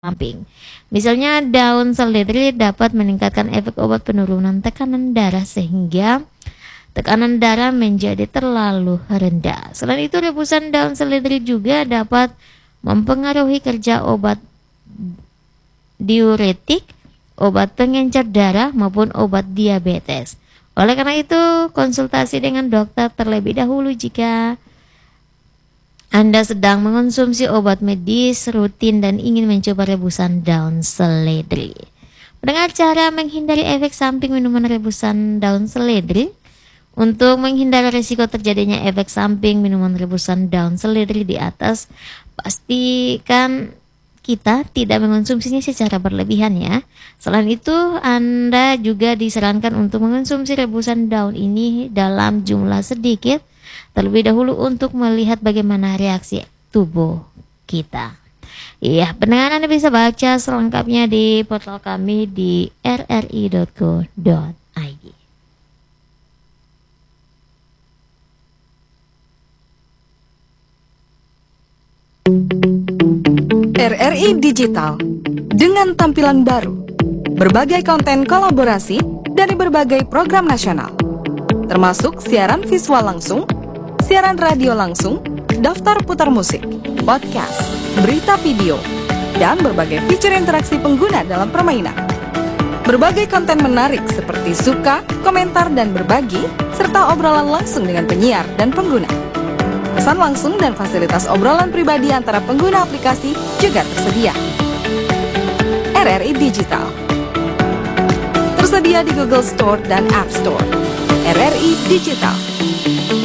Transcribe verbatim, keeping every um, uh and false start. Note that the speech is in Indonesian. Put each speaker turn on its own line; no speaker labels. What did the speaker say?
samping. Misalnya daun seledri dapat meningkatkan efek obat penurunan tekanan darah sehingga tekanan darah menjadi terlalu rendah. Selain itu, rebusan daun seledri juga dapat mempengaruhi kerja obat diuretik, obat pengencer darah maupun obat diabetes. Oleh karena itu, konsultasi dengan dokter terlebih dahulu jika Anda sedang mengonsumsi obat medis rutin dan ingin mencoba rebusan daun seledri. Dengan cara menghindari efek samping minuman rebusan daun seledri, untuk menghindari risiko terjadinya efek samping minuman rebusan daun seledri di atas, pastikan kita tidak mengonsumsinya secara berlebihan ya. Selain itu, Anda juga disarankan untuk mengonsumsi rebusan daun ini dalam jumlah sedikit terlebih dahulu untuk melihat bagaimana reaksi tubuh kita. Iya, pendengar Anda bisa baca selengkapnya di portal kami di r r i dot co dot i d.
R R I Digital dengan tampilan baru, berbagai konten kolaborasi dari berbagai program nasional, termasuk siaran visual langsung, siaran radio langsung, daftar putar musik, podcast, berita video, dan berbagai fitur interaksi pengguna dalam permainan. Berbagai konten menarik seperti suka, komentar, dan berbagi, serta obrolan langsung dengan penyiar dan pengguna. Pesan langsung dan fasilitas obrolan pribadi antara pengguna aplikasi juga tersedia. R R I Digital tersedia di Google Store dan App Store. R R I Digital.